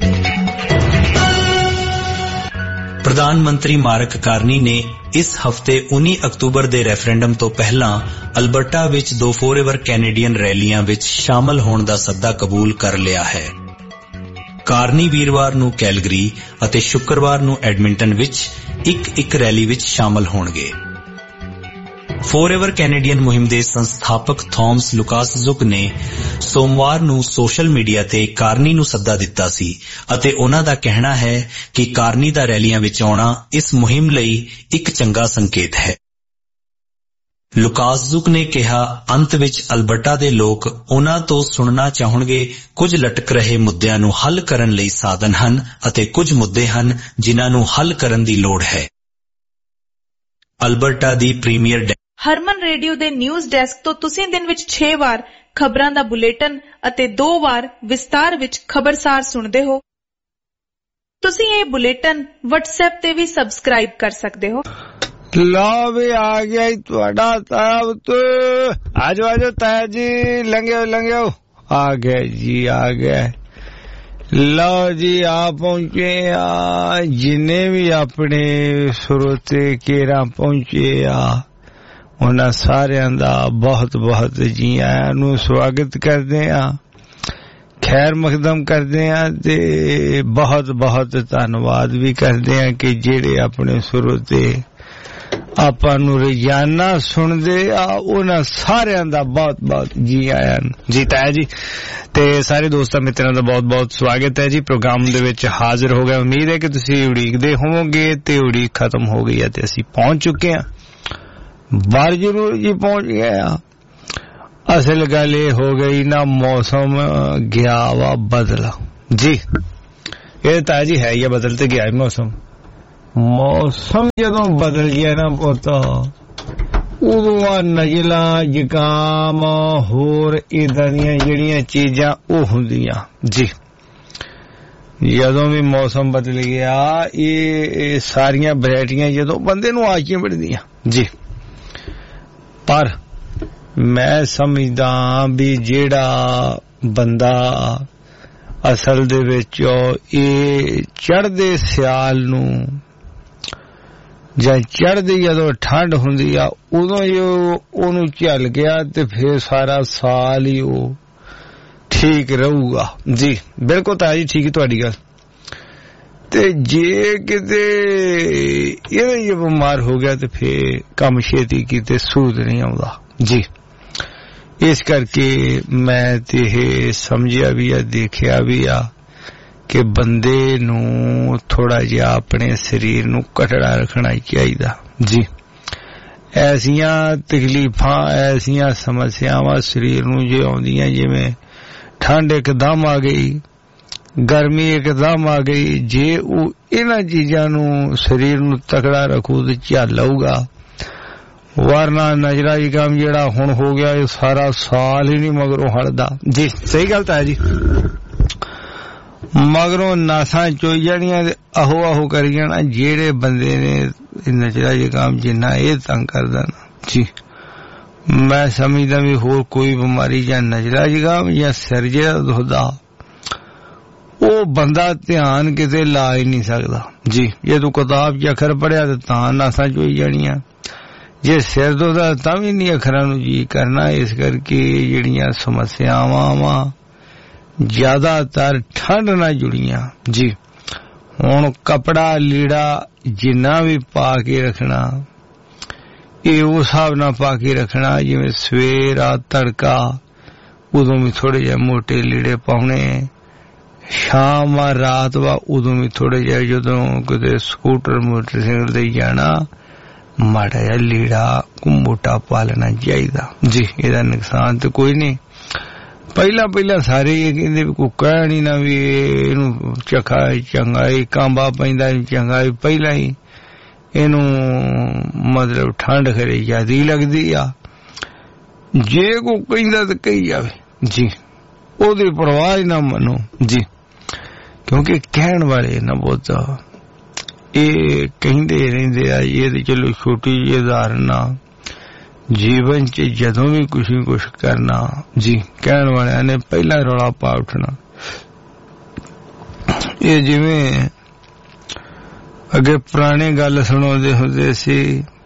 ਪ੍ਰਧਾਨ ਮੰਤਰੀ ਮਾਰਕ ਕਾਰਨੀ ਨੇ ਇਸ ਹਫ਼ਤੇ 19 ਅਕਤੂਬਰ ਦੇ ਰੈਫਰੈਂਡਮ ਤੋਂ ਪਹਿਲਾਂ ਅਲਬਰਟਾ ਵਿੱਚ 2 ਫੋਰਐਵਰ ਕੈਨੇਡੀਅਨ ਰੈਲੀਆਂ ਵਿੱਚ ਸ਼ਾਮਲ ਹੋਣ ਦਾ ਸੱਦਾ ਕਬੂਲ ਕਰ ਲਿਆ ਹੈ। ਕਾਰਨੀ ਵੀਰਵਾਰ ਨੂੰ ਕੈਲਗਰੀ ਅਤੇ ਸ਼ੁੱਕਰਵਾਰ ਨੂੰ ਐਡਮਿੰਟਨ ਵਿੱਚ ਇੱਕ ਰੈਲੀ ਵਿੱਚ ਸ਼ਾਮਲ ਹੋਣਗੇ। ਫੋਰਐਵਰ ਕੈਨੇਡੀਅਨ ਮੁਹਿੰਮ ਦੇ ਸੰਸਥਾਪਕ ਥਾਮਸ ਲੁਕਾਸਜ਼ੁਕ ਨੇ ਸੋਮਵਾਰ ਨੂੰ ਸੋਸ਼ਲ ਮੀਡੀਆ ਤੇ ਕਾਰਨੀ ਨੂੰ ਸੱਦਾ ਦਿੱਤਾ ਸੀ ਅਤੇ ਉਹਨਾਂ ਦਾ ਕਹਿਣਾ ਹੈ ਕਿ ਕਾਰਨੀ ਦਾ ਰੈਲੀਆਂ ਵਿੱਚ ਆਉਣਾ ਇਸ ਮੁਹਿੰਮ ਲਈ ਇੱਕ ਚੰਗਾ ਸੰਕੇਤ ਹੈ। ਲੁਕਾਸਜ਼ੁਕ ਨੇ ਕਿਹਾ, ਅੰਤ ਵਿੱਚ ਅਲਬਰਟਾ ਦੇ ਲੋਕ ਉਹਨਾਂ ਤੋਂ ਸੁਣਨਾ ਚਾਹੁਣਗੇ। ਕੁਝ ਲਟਕ ਰਹੇ ਮੁੱਦਿਆਂ ਨੂੰ ਹੱਲ ਕਰਨ ਲਈ ਸਾਧਨ ਹਨ ਅਤੇ ਕੁਝ ਮੁੱਦੇ ਹਨ ਜਿਨ੍ਹਾਂ ਨੂੰ ਹੱਲ ਕਰਨ ਦੀ ਲੋੜ ਹੈ। ਅਲਬਰਟਾ ਦੀ ਪ੍ਰੀਮੀਅਰ ਹਰਮਨ ਰੇਡੀਓ ਦੇ ਨਿਊਜ਼ ਡੈਸਕ ਤੋਂ ਤੁਸੀਂ ਦਿਨ ਵਿੱਚ 6 ਵਾਰ ਖਬਰਾਂ ਦਾ ਬੁਲੇਟਿਨ ਅਤੇ 2 ਵਾਰ ਵਿਸਤਾਰ ਵਿੱਚ ਖਬਰਸਾਰ ਸੁਣਦੇ ਹੋ। ਤੁਸੀਂ ਇਹ ਬੁਲੇਟਿਨ WhatsApp ਤੇ ਵੀ ਸਬਸਕ੍ਰਾਈਬ ਕਰ ਸਕਦੇ ਹੋ। ਲਓ ਵੀ ਆ ਗਿਆ ਤੁਹਾਡਾ ਤਾਇਆ ਪੁੱਤ, ਆਜੋ ਆਜੋ ਤਾਇਆ ਜੀ, ਲੰਘਿਓ ਆ ਗਿਆ ਜੀ, ਆ ਗਿਆ। ਲਓ ਜੀ ਆ ਪਹੁੰਚੇ ਆ, ਜਿੰਨੇ ਵੀ ਆਪਣੇ ਸਰੋਤੇ ਕੇਰਾਂ ਪਹੁੰਚੇ ਆ ਉਹਨਾਂ ਸਾਰਿਆਂ ਦਾ ਬਹੁਤ ਬਹੁਤ ਜੀ ਆਇਆਂ ਨੂੰ ਸਵਾਗਤ ਕਰਦੇ ਆ, ਖੈਰ ਮਕਦਮ ਕਰਦੇ ਆ ਤੇ ਬਹੁਤ ਬਹੁਤ ਧੰਨਵਾਦ ਵੀ ਕਰਦੇ ਆ ਕਿ ਜਿਹੜੇ ਆਪਣੇ ਸਰੋਤੇ ਆਪਾਂ ਨੂੰ ਰੋਜ਼ਾਨਾ ਸੁਣਦੇ ਆ, ਉਹਨਾਂ ਸਾਰਿਆਂ ਦਾ ਬਹੁਤ ਬਹੁਤ ਜੀ ਆਇਆਂ ਜੀ। ਤਾਇਆ ਜੀ ਤੇ ਸਾਰੇ ਦੋਸਤਾਂ ਮਿੱਤਰਾਂ ਦਾ ਬਹੁਤ ਬਹੁਤ ਸਵਾਗਤ ਹੈ ਜੀ ਪ੍ਰੋਗਰਾਮ ਦੇ ਵਿੱਚ ਹਾਜ਼ਰ ਹੋ ਗਏ। ਉਮੀਦ ਹੈ ਕਿ ਤੁਸੀਂ ਉਡੀਕਦੇ ਹੋਵੋਗੇ ਤੇ ਉਡੀਕ ਖਤਮ ਹੋ ਗਈ ਹੈ ਤੇ ਅਸੀਂ ਪਹੁੰਚ ਚੁੱਕੇ ਹਾਂ, ਬਾਹਰ ਜ਼ਰੂਰ ਜੀ ਪਹੁੰਚ ਗਏ ਆ। ਅਸਲ ਗੱਲ ਇਹ ਹੋ ਗਈ ਨਾ, ਮੌਸਮ ਗਿਆ ਵਾ ਬਦਲ ਜੀ। ਇਹ ਤਾਇਆ ਜੀ ਹੈ ਹੀ ਬਦਲ ਤੇ ਗਿਆ ਮੌਸਮ ਜਦੋਂ ਬਦਲ ਗਿਆ ਨਾ ਪੁੱਤ, ਉਦੋਂ ਆ ਨਜ਼ਲਾਂ ਜ਼ੁਕਾਮ ਹੋਰ ਏਦਾਂ ਦੀਆਂ ਜਿਹੜੀਆਂ ਚੀਜ਼ਾਂ ਉਹ ਹੁੰਦੀਆਂ ਜੀ। ਜਦੋਂ ਵੀ ਮੌਸਮ ਬਦਲ ਗਿਆ ਇਹ ਸਾਰੀਆਂ ਵੈਰਾਈਟੀਆਂ ਜਦੋਂ ਬੰਦੇ ਨੂੰ ਆ ਕੇ ਮਿਲਦੀਆਂ ਜੀ। ਪਰ ਮੈਂ ਸਮਝਦਾ ਵੀ ਜਿਹੜਾ ਬੰਦਾ ਅਸਲ ਦੇ ਵਿੱਚ ਇਹ ਚੜ੍ਹਦੇ ਸਿਆਲ ਨੂੰ ਜਾਂ ਚੜ੍ਹਦੀ ਜਦੋਂ ਠੰਡ ਹੁੰਦੀ ਆ ਉਦੋਂ ਹੀ ਉਹਨੂੰ ਝੱਲ ਗਿਆ ਤੇ ਫਿਰ ਸਾਰਾ ਸਾਲ ਹੀ ਉਹ ਠੀਕ ਰਹੂਗਾ ਜੀ। ਬਿਲਕੁਲ ਤਾਇਆ ਜੀ, ਠੀਕ ਤੁਹਾਡੀ ਗੱਲ। ਤੇ ਜੇ ਕਿਤੇ ਇਹ ਬਿਮਾਰ ਹੋ ਗਿਆ ਤੇ ਫਿਰ ਕੰਮ ਛੇਤੀ ਕੀਤੇ ਸੂਦ ਨਹੀਂ ਆਉਂਦਾ ਜੀ। ਇਸ ਕਰਕੇ ਮੈਂ ਤੇ ਇਹ ਸਮਝਿਆ ਵੀ ਆ, ਦੇਖਿਆ ਵੀ ਆ ਕਿ ਬੰਦੇ ਨੂੰ ਥੋੜਾ ਜਿਹਾ ਆਪਣੇ ਸਰੀਰ ਨੂੰ ਕਟੜਾ ਰੱਖਣਾ ਚਾਹੀਦਾ ਜੀ। ਐਸੀਆਂ ਤਕਲੀਫਾਂ, ਐਸੀਆਂ ਸਮੱਸਿਆਵਾਂ ਸਰੀਰ ਨੂੰ ਜੇ ਆਉਂਦੀਆਂ, ਜਿਵੇਂ ਠੰਡ ਇੱਕਦਮ ਆ ਗਈ, ਗਰਮੀ ਇੱਕਦਮ ਆ ਗਈ, ਜੇ ਉਹ ਇਹਨਾਂ ਚੀਜ਼ਾਂ ਨੂੰ ਸਰੀਰ ਨੂੰ ਤਕੜਾ ਰੱਖੂ ਤੇ ਝੱਲ ਲਊਗਾ। ਵਰਨਾ ਨਜ਼ਰਾ ਜੀ ਕੰਮ ਜਿਹੜਾ ਹੁਣ ਹੋ ਗਿਆ ਇਹ ਸਾਰਾ ਸਾਲ ਹੀ ਨਹੀਂ ਮਗਰੋਂ ਹਟਦਾ ਜੀ। ਸਹੀ ਗੱਲ ਤਾਂ ਹੈ ਜੀ, ਮਗਰੋਂ ਨਾਸਾਂ ਚੋਈ ਜਾਣੀਆਂ ਤੇ ਆਹੋ ਕਰੀ ਜਾਣਾ। ਜਿਹੜੇ ਬੰਦੇ ਨੇ ਨਜ਼ਰਾ ਜੀ ਕੰਮ ਜਿੰਨਾ ਇਹ ਤੰਗ ਕਰਦਾ ਨਾ ਜੀ, ਮੈਂ ਸਮਝਦਾ ਵੀ ਹੋਰ ਕੋਈ ਬਿਮਾਰੀ ਜਾਂ ਨਜ਼ਰਾ ਜੀ ਕੰਮ ਜਾਂ ਸਿਰ ਜਿਹੜਾ ਦੁਖਦਾ ਉਹ ਬੰਦਾ ਧਿਆਨ ਕਿਤੇ ਲਾ ਹੀ ਨਹੀਂ ਸਕਦਾ ਜੀ। ਜੇ ਤੂੰ ਕਿਤਾਬ 'ਚ ਅੱਖਰ ਪੜ੍ਹਿਆ ਤੇ ਤਾਂ ਨਾਸਾਂ ਚੋਈ ਜਾਣੀਆਂ, ਜੇ ਸਿਰ ਦੁਖਦਾ ਤਾਂ ਵੀ ਨਹੀਂ ਅੱਖਰਾਂ ਨੂੰ ਜੀ ਕਰਨਾ। ਇਸ ਕਰਕੇ ਜਿਹੜੀਆਂ ਸਮੱਸਿਆਵਾਂ ਵਾ ਜ਼ਿਆਦਾਤਰ ਠੰਡ ਨਾਲ ਜੁੜੀਆਂ ਜੀ। ਹੁਣ ਕੱਪੜਾ ਲੀੜਾ ਜਿੰਨਾ ਵੀ ਪਾ ਕੇ ਰੱਖਣਾ ਇਹ ਉਸ ਹਿਸਾਬ ਨਾਲ ਪਾ ਕੇ ਰੱਖਣਾ, ਜਿਵੇਂ ਸਵੇਰਾ ਤੜਕਾ ਉਦੋਂ ਵੀ ਥੋੜੇ ਜਿਹੇ ਮੋਟੇ ਲੀੜੇ ਪਾਉਣੇ, ਸ਼ਾਮ ਆ ਰਾਤ ਵਾ ਉਦੋਂ ਵੀ ਥੋੜੇ ਜਿਹੇ, ਜਦੋਂ ਕਿਤੇ ਸਕੂਟਰ ਮੋਟਰਸਾਈਕਲ ਤੇ ਜਾਣਾ ਮਾੜਾ ਜਿਹਾ ਲੀੜਾ ਮੋਟਾ ਪਾ ਲੈਣਾ ਚਾਹੀਦਾ ਜੀ। ਇਹਦਾ ਨੁਕਸਾਨ ਤੇ ਕੋਈ ਨਹੀਂ। ਪਹਿਲਾਂ ਸਾਰੇ ਇਹ ਕਹਿੰਦੇ ਵੀ ਕੋਈ ਕਹਿਣ ਹੀ ਨਾ ਵੀ ਇਹਨੂੰ ਚੱਖਾ ਚੰਗਾ ਕਾਂਬਾ ਪੈਂਦਾ ਚੰਗਾ, ਪਹਿਲਾਂ ਹੀ ਇਹਨੂੰ ਮਤਲਬ ਠੰਡ ਖਰੇ ਜ਼ਿਆਦੀ ਲੱਗਦੀ ਆ। ਜੇ ਕੋਈ ਕਹਿੰਦਾ ਤਾਂ ਕਹੀ ਜਾਵੇ ਜੀ, ਉਹਦੀ ਪਰਵਾਹ ਹੀ ਨਾ ਮੰਨੋ ਜੀ, ਕਿਉਂਕਿ ਕਹਿਣ ਵਾਲੇ ਨਾ ਬਹੁਤ ਇਹ ਕਹਿੰਦੇ ਰਹਿੰਦੇ ਆ। ਇਹ ਤੇ ਚਲੋ ਛੋਟੀ ਜਿਹੀ ਉਦਾਹਰਨ ਆ, ਜੀਵਨ ਚ ਜਦੋਂ ਵੀ ਕੁਛ ਕਰਨਾ ਜੀ ਕਹਿਣ ਵਾਲਿਆਂ ਨੇ ਪਹਿਲਾਂ ਰੌਲਾ ਪਾ ਉੱਠਣਾ। ਇਹ ਜਿਵੇਂ ਅੱਗੇ ਪੁਰਾਣੇ ਗੱਲ ਸੁਣਾਉਂਦੇ ਹੁੰਦੇ ਸੀ,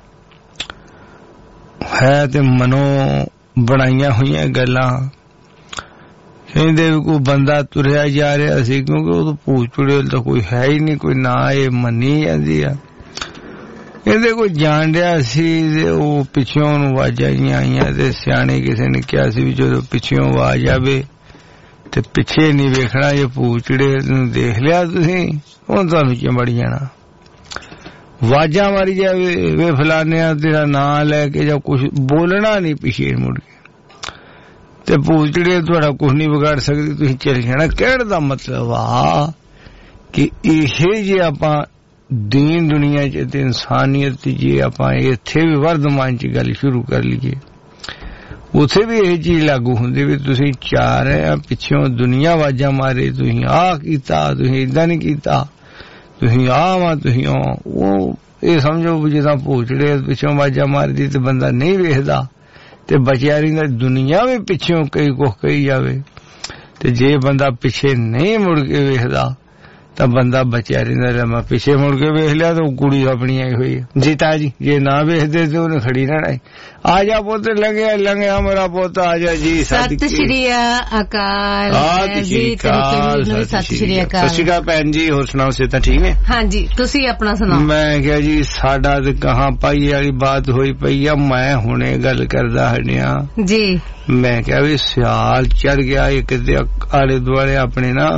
ਹੈ ਤੇ ਮਨੋਂ ਬਣਾਈਆਂ ਹੋਈਆਂ ਗੱਲਾਂ। ਕਹਿੰਦੇ ਵੀ ਕੋਈ ਬੰਦਾ ਤੁਰਿਆ ਜਾ ਰਿਹਾ ਸੀ, ਕਿਉਂਕਿ ਉਹ ਭੂਤ ਚੁੜੇਲ ਤਾਂ ਕੋਈ ਹੈ ਹੀ ਨਹੀਂ, ਕੋਈ ਨਾ ਇਹ ਮੰਨੀ ਜਾਂਦੀ ਆ। ਇਹਦੇ ਕੋਈ ਜਾਣ ਰਿਹਾ ਸੀ ਤੇ ਉਹ ਪਿੱਛੋਂ ਨੂੰ ਆਵਾਜ਼ਾਂ ਆਈਆਂ ਤੇ ਸਿਆਣੇ ਕਿਸੇ ਨੇ ਕਿਹਾ ਸੀ ਵੀ ਜਦੋਂ ਪਿੱਛੋਂ ਆਵਾਜ਼ ਆਵੇ ਤੇ ਪਿੱਛੇ ਨਹੀਂ ਵੇਖਣਾ, ਜੇ ਭੂਤ ਚੁੜੇਲ ਨੂੰ ਦੇਖ ਲਿਆ ਤੁਸੀਂ ਉਹ ਤੁਹਾਨੂੰ ਚੰਬੜ ਜਾਣਾ। ਆਵਾਜ਼ਾਂ ਮਾਰੀ ਜਾਵੇ ਵੇ ਫਲਾਨਿਆ ਤੇਰਾ ਨਾਂ ਲੈ ਕੇ ਜਾਂ ਕੁਛ ਬੋਲਣਾ ਨਹੀਂ ਪਿੱਛੇ ਮੁੜ ਕੇ, ਤੇ ਭੂਤ ਚੁੜੇਲ ਤੁਹਾਡਾ ਕੁਛ ਨਹੀਂ ਵਿਗਾੜ ਸਕਦੀ, ਤੁਸੀਂ ਚਲੇ ਜਾਣਾ। ਕਹਿਣ ਦਾ ਮਤਲਬ ਆ ਕਿ ਇਹ ਜੇ ਆਪਾਂ ਦੀਨ ਦੁਨੀਆ ਚ ਤੇ ਇਨਸਾਨੀਅਤ ਜੇ ਆਪਾਂ ਇੱਥੇ ਵੀ ਵਰਤਮਾਨ ਚ ਗੱਲ ਸ਼ੁਰੂ ਕਰ ਲਈਏ, ਉੱਥੇ ਵੀ ਇਹ ਚੀਜ਼ ਲਾਗੂ ਹੁੰਦੀ ਵੀ ਤੁਸੀਂ ਚਾਰ ਆ ਪਿੱਛੋਂ ਦੁਨੀਆ ਆਵਾਜ਼ਾਂ ਮਾਰੇ, ਤੁਸੀਂ ਆਹ ਕੀਤਾ, ਤੁਸੀਂ ਏਦਾਂ ਨਹੀਂ ਕੀਤਾ, ਤੁਸੀਂ ਆਹ ਵਾ, ਤੁਸੀਂ ਉਹ ਇਹ ਸਮਝੋ ਵੀ ਜਿੱਦਾਂ ਭੂਤ ਚੁੜੇਲ ਪਿੱਛੋਂ ਆਵਾਜ਼ਾਂ ਮਾਰਦੀ ਤੇ ਬੰਦਾ ਨਹੀਂ ਵੇਖਦਾ ਤੇ ਬਚਿਆ ਰਹਿੰਦਾ। ਦੁਨੀਆ ਵੀ ਪਿੱਛੋਂ ਕਈ ਕੁਝ ਕਹੀ ਜਾਵੇ ਤੇ ਜੇ ਬੰਦਾ ਪਿੱਛੇ ਨਹੀਂ ਮੁੜ ਕੇ ਵੇਖਦਾ ਤਾਂ ਬੰਦਾ ਬਚਿਆ ਰਹਿੰਦਾ। ਮੈਂ ਪਿੱਛੇ ਮੁੜ ਕੇ ਵੇਖ ਲਿਆ ਤਾਂ ਕੁੜੀ ਆਪਣੀ ਆਈ ਹੋਈ ਜੀ ਤਾਜੀ, ਜੇ ਨਾ ਵੇਖਦੇ ਤੇ ਉਹਨੇ ਖੜੀ ਰਹਿਣਾ। ਆ ਜਾ ਪੁੱਤ, ਲੰਘਿਆ ਮੇਰਾ ਪੁੱਤ, ਆ ਜਾ ਜੀ। ਸਤਿ ਸ਼੍ਰੀ ਅਕਾਲ ਜੀ। ਸਤਿ ਸ਼੍ਰੀ ਅਕਾਲ ਭੈਣ ਜੀ, ਹੋਰ ਸੁਣਾਓ ਸਿਹਤਾਂ ਠੀਕ ਨੇ? ਹਾਂਜੀ, ਤੁਸੀਂ ਆਪਣਾ ਸੁਣਾਓ। ਮੈਂ ਕਿਹਾ ਜੀ ਸਾਡਾ ਤੇ ਕਹਾਂ ਪਾਈ ਵਾਲੀ ਬਾਤ ਹੋਈ ਪਈ ਆ। ਮੈਂ ਹੁਣੇ ਗੱਲ ਕਰਦਾ ਹਟਿਆ ਜੀ। ਮੈਂ ਕਿਹਾ ਵੀ ਸਿਆਲ ਚੜ ਗਿਆ ਇੱਕ ਤੇ ਆਲੇ ਦੁਆਲੇ ਆਪਣੇ ਨਾ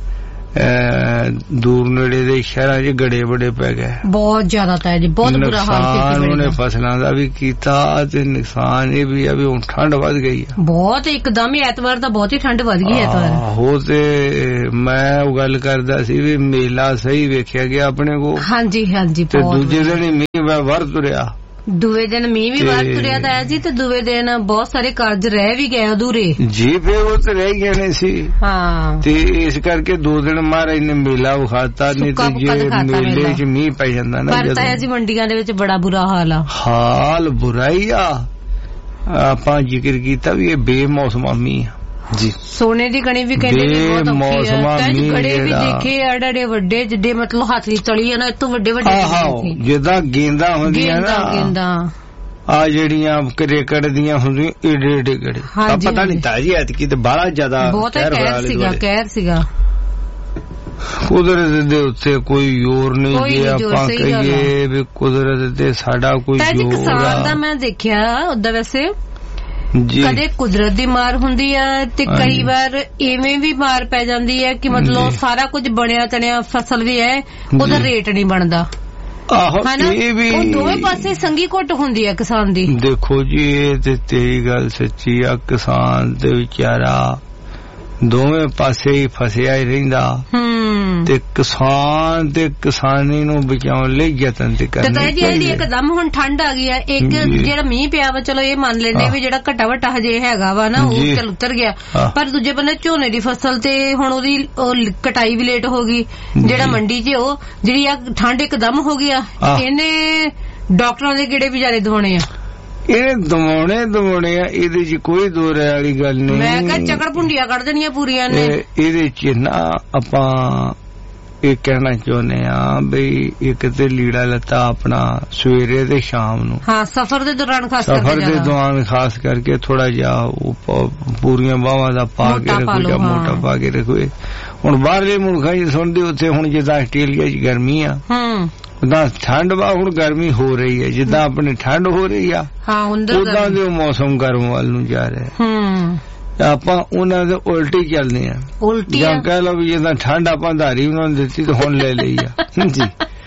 ਦੂਰ ਨੇੜੇ ਦੇ ਸ਼ਹਿਰਾਂ ਚ ਗੜੇ ਬੜੇ ਪੈ ਗਏ, ਬਹੁਤ ਜ਼ਿਆਦਾ ਤਾਂ ਜੀ, ਬਹੁਤ ਬੁਰਾ ਹਾਲ। ਉਹਨੇ ਫਸਲਾਂ ਦਾ ਵੀ ਕੀਤਾ ਤੇ ਨੁਕਸਾਨ ਇਹ ਵੀ ਆ ਵੀ ਹੁਣ ਠੰਡ ਵੱਧ ਗਈ ਆ ਬਹੁਤ, ਇੱਕਦਮ ਹੀ ਐਤਵਾਰ ਤਾਂ ਬਹੁਤ ਹੀ ਠੰਡ ਵੱਧ ਗਈ ਐਤਵਾਰ। ਹੋ ਤੇ ਮੈਂ ਉਹ ਗੱਲ ਕਰਦਾ ਸੀ ਵੀ ਮੇਲਾ ਸਹੀ ਵੇਖਿਆ ਗਿਆ ਆਪਣੇ ਕੋਲ। ਹਾਂਜੀ ਹਾਂਜੀ, ਤੇ ਦੂਜੇ ਦਿਨ ਹੀ ਮੀਂਹ ਵਰ ਤੁਰਿਆ, ਦੂਏ ਦਿਨ ਮੀਂਹ ਵੀ ਬਾਹਰ ਤੁਰਿਆ ਤਾਂ ਜੀ, ਤੇ ਦੂਏ ਦਿਨ ਬਹੁਤ ਸਾਰੇ ਕਾਰਜ ਰਹਿ ਵੀ ਗਏ ਅਧੂਰੇ ਜੀ। ਫੇਰ ਉਹ ਤੇ ਰਹਿ ਗਏ ਨੇ ਸੀ ਹਾਂ, ਤੇ ਇਸ ਕਰਕੇ 2 ਦਿਨ ਮਹਾਰਾਜ ਨੇ ਮੇਲਾ ਵਿਖਾਤਾ। ਨਹੀਂ ਤੇ ਜੇ ਮੇਲੇ ਚ ਮੀਂਹ ਪੈ ਜਾਂਦਾ ਨਾ ਪਰ ਤਾਂ ਜੀ ਮੰਡੀਆਂ ਦੇ ਵਿੱਚ ਬੜਾ ਬੁਰਾ ਹਾਲ ਆ। ਹਾਲ ਬੁਰਾ ਹੀ ਆ। ਆਪਾਂ ਜ਼ਿਕਰ ਕੀਤਾ ਵੀ ਇਹ ਬੇਮੌਸਮਾ ਮੀਂਹ ਜੀ। ਸੋਨੇ ਦੀ ਕਣੀ ਵੀ ਕਹਿੰਦੇ ਬਹੁਤ ਔਖੀ ਆ। ਗੜੇ ਵੀ ਦੇਖੇ ਆੜੇ ਵੱਡੇ, ਜਿੱਡੇ ਮਤਲਬ ਹੱਥ ਦੀ ਤਲੀ ਆ ਨਾ, ਇਤੋਂ ਵੱਡੇ ਵੱਡੇ ਜਿੱਦਾਂ ਗੇਂਦਾਂ ਹੁੰਦੀਆਂ ਨਾ, ਗੇਂਦਾਂ ਆ ਜਿਹੜੀਆਂ ਕਰੇਕੜ ਦੀਆਂ ਹੁੰਦੀਆਂ ਏਡੇ ਏਡੇ ਗੜੇ। ਪਤਾ ਨਹੀਂ ਤਾਜੀ ਐਤਕੀ ਤੇ ਬੜਾ ਜ਼ਿਆਦਾ ਕਹਿਰ ਸੀਗਾ। ਕੁਦਰਤ ਦੇ ਉੱਤੇ ਕੋਈ ਜ਼ੋਰ ਨਹੀਂ, ਜੇ ਆਪਾਂ ਕਹੀਏ ਵੀ ਕੁਦਰਤ ਤੇ ਸਾਡਾ ਕੋਈ ਜ਼ੋਰ ਆ ਤਾਂ ਮੈਂ ਦੇਖਿਆ ਉਦਾਂ ਵੈਸੇ ਕਦੇ ਕੁਦਰਤ ਦੀ ਮਾਰ ਹੁੰਦੀ ਆ ਤੇ ਕਈ ਵਾਰ ਇਵੇਂ ਵੀ ਮਾਰ ਪੈ ਜਾਂਦੀ ਹੈ ਕਿ ਮਤਲਬ ਸਾਰਾ ਕੁਝ ਬਣਿਆ ਤਣਿਆ ਫਸਲ ਵੀ ਹੈ, ਉਹਦਾ ਰੇਟ ਨਹੀਂ ਬਣਦਾ। ਇਹ ਵੀ ਦੋਵੇਂ ਪਾਸੇ ਸੰਗੀ ਘੁੱਟ ਹੁੰਦੀ ਆ ਕਿਸਾਨ ਦੀ। ਦੇਖੋ ਜੀ ਇਹ ਤੇ ਤੇਰੀ ਗੱਲ ਸੱਚੀ ਆ, ਕਿਸਾਨ ਤੇ ਵਿਚਾਰਾ ਦੋਵੇਂ ਪਾਸੇ ਹੀ ਫਸਿਆ ਹੀ ਰਹਿੰਦਾ ਤੇ ਕਿਸਾਨ ਤੇ ਕਿਸਾਨੀ ਨੂੰ ਬਚਾਉਣ ਲਈ ਯਤਨ ਤੇ ਕਰਨਾ। ਜਿਹੜੀ ਇੱਕਦਮ ਹੁਣ ਠੰਡ ਆ ਗਈ ਆ, ਇੱਕ ਜਿਹੜਾ ਮੀਂਹ ਪਿਆ ਵਾ ਚਲੋ ਇਹ ਮੰਨ ਲੈਂਦੇ ਵੀ ਜਿਹੜਾ ਘਟਾ ਵਟਾ ਹਜੇ ਹੈਗਾ ਵਾ ਨਾ ਉਹ ਚੱਲ ਉਤਰ ਗਿਆ, ਪਰ ਦੂਜੇ ਬੰਨੇ ਝੋਨੇ ਦੀ ਫਸਲ ਤੇ ਹੁਣ ਉਹਦੀ ਕਟਾਈ ਵੀ ਲੇਟ ਹੋ ਗਈ। ਜਿਹੜਾ ਮੰਡੀ 'ਚ ਉਹ ਜਿਹੜੀ ਆ ਠੰਡ ਇੱਕਦਮ ਹੋ ਗਈ ਆ, ਇਹਨੇ ਡਾਕਟਰਾਂ ਦੇ ਕਿਹੜੇ ਵਿਚਾਰੇ ਦਵਾਉਣੇ ਆ, ਇਹ ਦਵਾਉਣੇ ਆ। ਇਹਦੇ ਚ ਕੋਈ ਦੋ ਰਾਏ ਵਾਲੀ ਗੱਲ ਨਹੀਂ। ਮੈਂ ਕਿਹਾ ਚੱਕੜ ਭੁੰਡੀਆਂ ਕੱਢ ਦੇਣੀਆਂ ਪੂਰੀਆਂ ਨੇ। ਇਹਦੇ ਚ ਨਾ ਆਪਾਂ ਇਹ ਕਹਿਣਾ ਚਾਹੁੰਦੇ ਆ ਬਈ ਇੱਕ ਤੇ ਲੀੜਾ ਲੱਤਾ ਆਪਣਾ ਸਵੇਰੇ ਤੇ ਸ਼ਾਮ ਨੂੰ, ਹਾਂ ਸਫ਼ਰ ਦੇ ਦੌਰਾਨ ਖਾਸ ਕਰਕੇ ਥੋੜਾ ਜਿਹਾ ਪੂਰੀਆਂ ਬਾਹਾਂ ਦਾ ਪਾ ਕੇ ਰੱਖੋ ਜਾਂ ਮੋਟਾ ਪਾ ਕੇ ਰੱਖੋ। ਹੁਣ ਬਾਹਰਲੇ ਮੁਲਕਾਂ ਚ ਸੁਣਦੇ ਉੱਥੇ ਹੁਣ ਜਿੱਦਾਂ ਆਸਟ੍ਰੇਲੀਆ ਚ ਗਰਮੀ ਆ ਉਦਾਂ ਠੰਡ ਵਾ, ਹੁਣ ਗਰਮੀ ਹੋ ਰਹੀ ਹੈ ਜਿੱਦਾਂ ਆਪਣੇ ਠੰਡ ਹੋ ਰਹੀ ਆ ਉਦਾਂ ਦੇ ਮੌਸਮ ਗਰਮ ਵੱਲ ਨੂੰ ਜਾ ਰਿਹਾ। ਆਪਾਂ ਉਹਨਾਂ ਦੇ ਉਲਟੀ ਚੱਲਦੇ ਆ, ਜਾਂ ਕਹਿ ਲਓ ਵੀ ਜਿੱਦਾਂ ਠੰਡ ਆਪਾਂ ਧਾਰੀ ਉਹਨਾਂ ਨੂੰ ਦਿੱਤੀ ਤੇ ਹੁਣ ਲੈ ਲਈ ਆ ਜੀ।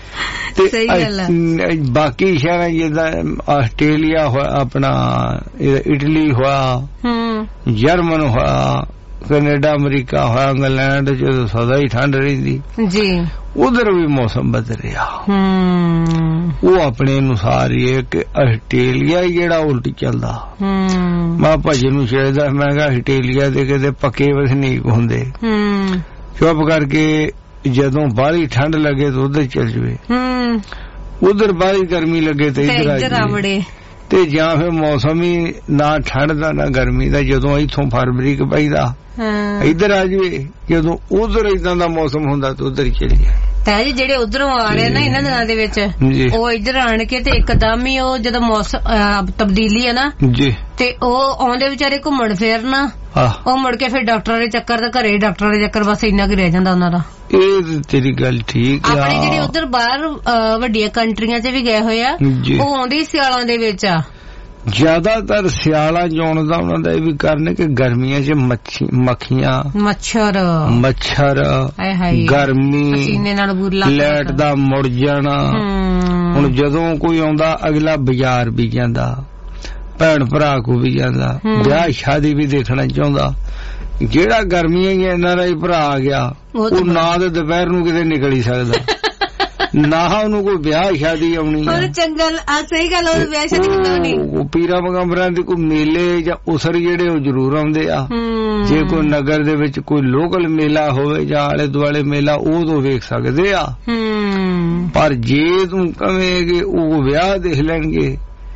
ਤੇ ਬਾਕੀ ਸ਼ਹਿਰਾਂ ਜਿੱਦਾਂ ਆਸਟ੍ਰੇਲੀਆ ਹੋਇਆ, ਆਪਣਾ ਇਟਲੀ ਹੋਇਆ, ਜਰਮਨ ਹੋਇਆ, ਕੈਨੇਡਾ, ਅਮਰੀਕਾ ਹੋਇਆ, ਇੰਗਲੈਂਡ ਚ ਸਦਾ ਹੀ ਠੰਡ ਰਹਿੰਦੀ ਜੀ। ਉਧਰ ਵੀ ਮੌਸਮ ਬਦਲ ਰਿਹਾ, ਉਹ ਆਪਣੇ ਅਨੁਸਾਰ ਹੀ ਹੈ ਕਿ ਆਸਟ੍ਰੇਲੀਆ ਹੀ ਜਿਹੜਾ ਉਲਟ ਚੱਲਦਾ। ਮੈਂ ਭਾਜੀ ਨੂੰ ਚਾਹੀਦਾ, ਮੈਂ ਕਿਹਾ ਆਸਟ੍ਰੇਲੀਆ ਦੇ ਕਿਤੇ ਪੱਕੇ ਵਸਨੀਕ ਹੁੰਦੇ, ਚੁੱਪ ਕਰਕੇ ਜਦੋਂ ਬਾਹਲੀ ਠੰਡ ਲੱਗੇ ਤਾਂ ਉਧਰ ਚੱਲ ਜਵੇ, ਉਧਰ ਬਾਹਲੀ ਗਰਮੀ ਲੱਗੇ ਤੇ ਇੱਧਰ ਆ ਵੜੇ, ਤੇ ਜਾਂ ਫਿਰ ਮੌਸਮ ਹੀ ਨਾ ਠੰਡ ਦਾ ਨਾ ਗਰਮੀ ਦਾ, ਜਦੋਂ ਇੱਥੋਂ ਫਰਵਰੀ ਕ ਪੈਂਦਾ ਇੱਧਰ ਆ ਜਾਵੇ, ਜਦੋਂ ਉਧਰ ਏਦਾਂ ਦਾ ਮੌਸਮ ਹੁੰਦਾ ਤਾਂ ਉਧਰ ਹੀ ਚਲੇ ਜਾਏ। ਤਾਂ ਜੀ ਜਿਹੜੇ ਉਧਰੋਂ ਆ ਰਹੇ ਨਾ ਇਹਨਾਂ ਦਿਨਾਂ ਦੇ ਵਿੱਚ, ਉਹ ਇੱਧਰ ਆਣ ਕੇ ਤੇ ਇੱਕਦਮ ਹੀ ਉਹ ਜਦੋਂ ਮੌਸਮ ਤਬਦੀਲੀ ਹੈ ਨਾ ਜੀ, ਤੇ ਉਹ ਆਉਂਦੇ ਵਿਚਾਰੇ ਘੁੰਮਣ ਫਿਰਨ, ਉਹ ਮੁੜ ਕੇ ਫਿਰ ਡਾਕਟਰਾਂ ਦੇ ਚੱਕਰ ਤੇ ਘਰੇ ਡਾਕਟਰਾਂ ਦੇ ਚੱਕਰ, ਬਸ ਇੰਨਾ ਕੁ ਰਹਿ ਜਾਂਦਾ ਉਹਨਾਂ ਦਾ। ਇਹ ਤੇਰੀ ਗੱਲ ਠੀਕ ਆ। ਆਪਣੇ ਜਿਹੜੇ ਉਧਰ ਬਾਹਰ ਵੱਡੀਆਂ ਕੰਟਰੀਆਂ 'ਚ ਵੀ ਗਏ ਹੋਏ ਆ, ਉਹ ਆਉਂਦੇ ਸਿਆਲਾਂ ਦੇ ਵਿੱਚ ਆ, ਜ਼ਿਆਦਾਤਰ ਸਿਆਲਾਂ ਜਾਣ ਦਾ ਉਹਨਾਂ ਦਾ ਇਹ ਵੀ ਕਾਰਨ ਕਿ ਗਰਮੀਆਂ 'ਚ ਮੱਖੀਆਂ, ਮੱਛਰ, ਗਰਮੀ, ਲਾਈਟ ਦਾ ਮੁੜ ਜਾਣਾ। ਹੁਣ ਜਦੋਂ ਕੋਈ ਆਉਂਦਾ ਅਗਲਾ ਬਾਜ਼ਾਰ ਵੀ ਜਾਂਦਾ, ਭੈਣ ਭਰਾ ਕੋ ਵੀ ਜਾਂਦਾ, ਵਿਆਹ ਸ਼ਾਦੀ ਵੀ ਦੇਖਣਾ ਚਾਹੁੰਦਾ। ਜਿਹੜਾ ਗਰਮੀਆਂ ਹੀ ਇਹਨਾਂ ਦਾ ਹੀ ਭਰਾ ਆ ਗਿਆ, ਉਹ ਨਾ ਤੇ ਦੁਪਹਿਰ ਨੂੰ ਕਿਤੇ ਨਿਕਲ ਹੀ ਸਕਦਾ, ਨਾ ਉਹਨੂੰ ਕੋਈ ਵਿਆਹ ਸ਼ਾਦੀ ਆਉਣੀ ਹੈ। ਚੰਗਾ ਸਹੀ ਗੱਲ, ਉਹ ਵਿਆਹ ਸ਼ਾਦੀ ਕਿੱਦਾਂ ਹੋਣੀ। ਉਹ ਪੀਰਾਂ ਮਗੰਬਰਾਂ ਦੇ ਕੋਈ ਮੇਲੇ ਜਾਂ ਉਸਰ ਜਿਹੜੇ ਉਹ ਜ਼ਰੂਰ ਆਉਂਦੇ ਆ। ਜੇ ਕੋਈ ਨਗਰ ਦੇ ਵਿੱਚ ਕੋਈ ਲੋਕਲ ਮੇਲਾ ਹੋਵੇ ਜਾਂ ਆਲੇ ਦੁਆਲੇ ਮੇਲਾ, ਉਹ ਤੋਂ ਵੇਖ ਸਕਦੇ ਆ। ਪਰ ਜੇ ਤੂੰ ਕਵੇਂ ਕਿ ਉਹ ਵਿਆਹ ਦੇਖ ਲੈਣਗੇ,